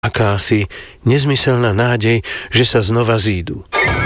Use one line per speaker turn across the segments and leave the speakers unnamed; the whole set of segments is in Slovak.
Akási nezmyselná nádej, že sa znova zídu.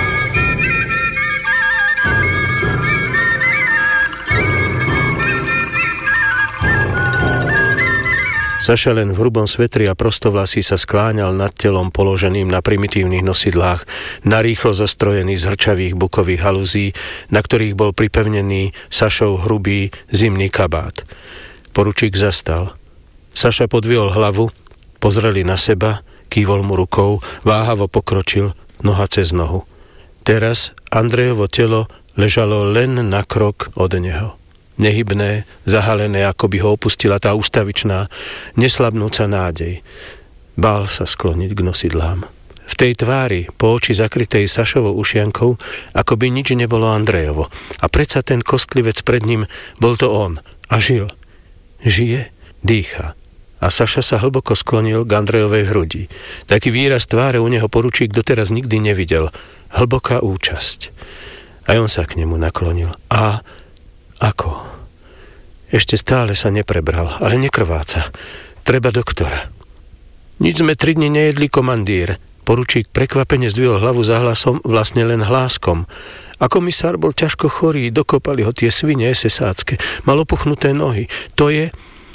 Saša len v hrubom svetri a prostovlasí sa skláňal nad telom položeným na primitívnych nosidlách, narýchlo zastrojený z hrčavých bukových halúzí, na ktorých bol pripevnený Sašov hrubý zimný kabát. Poručík zastal. Saša podviol hlavu, pozreli na seba, kývol mu rukou, váhavo pokročil, noha cez nohu. Teraz Andrejovo telo ležalo len na krok od neho. Nehybné, zahalené, ako by ho opustila tá ustavičná, neslabnúca nádej. Bál sa skloniť k nosidlám. V tej tvári, po oči zakrytej Sašovou ušiankou, ako by nič nebolo Andrejovo. A predsa ten kostlivec pred ním, bol to on. A žil. Žije, dýcha. A Saša sa hlboko sklonil k Andrejovej hrudi. Taký výraz tváre u neho poručík doteraz nikdy nevidel. Hlboká účasť. A on sa k nemu naklonil. A ako? Ešte stále sa neprebral, ale nekrváca. Treba doktora. Nič sme 3 dni nejedli, komandír. Poručík prekvapene zdvihol hlavu za hlasom, vlastne len hláskom. A komisár bol ťažko chorý, dokopali ho tie svine esesácké. Mal opuchnuté nohy. To je...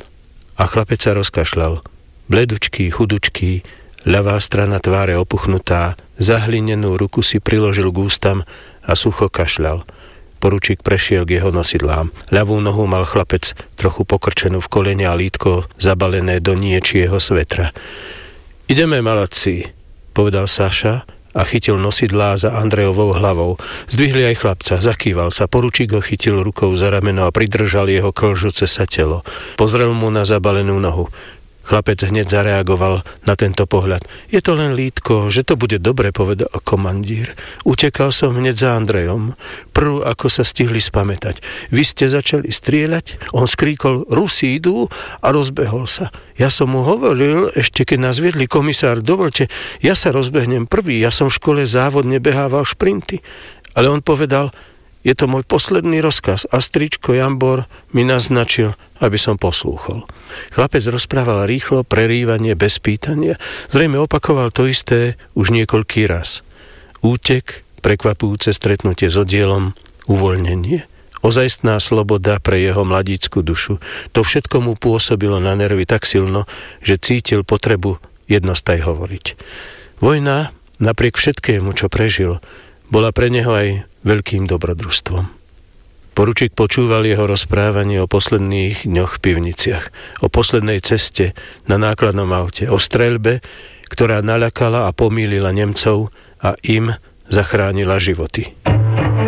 A chlapec sa rozkašľal. Bledučký, chudučký, ľavá strana tváre opuchnutá, zahlinenú ruku si priložil k ústam a sucho kašľal. Poručík prešiel k jeho nosidlám. Ľavú nohu mal chlapec trochu pokrčenú v kolene a lítko zabalené do niečieho svetra. Ideme, malaci, povedal Saša a chytil nosidlá za Andrejovou hlavou. Zdvihli aj chlapca, zakýval sa. Poručík ho chytil rukou za rameno a pridržal jeho klžúce sa telo. Pozrel mu na zabalenú nohu. Chlapec hneď zareagoval na tento pohľad. Je to len lítko, že to bude dobre, povedal komandír. Utekal som hneď za Andrejom. Prv, ako sa stihli spamätať. Vy ste začali strieľať, on skríkol, Rusi idú a rozbehol sa. Ja som mu hovoril, ešte keď nás viedli, komisár, dovolte, ja sa rozbehnem prvý, ja som v škole závodne behával šprinty. Ale on povedal, je to môj posledný rozkaz a stričko Jambor mi naznačil, aby som poslúchol. Chlapec rozprával rýchlo, prerývanie, bez pýtania. Zrejme opakoval to isté už niekoľký raz. Útek, prekvapujúce stretnutie s oddielom, uvoľnenie, ozajstná sloboda pre jeho mladícku dušu. To všetko mu pôsobilo na nervy tak silno, že cítil potrebu jednostaj hovoriť. Vojna, napriek všetkému, čo prežil, bola pre neho aj veľkým dobrodružstvom. Poručík počúval jeho rozprávanie o posledných dňoch v pivniciach, o poslednej ceste na nákladnom aute, o streľbe, ktorá naľakala a pomýlila Nemcov a im zachránila životy.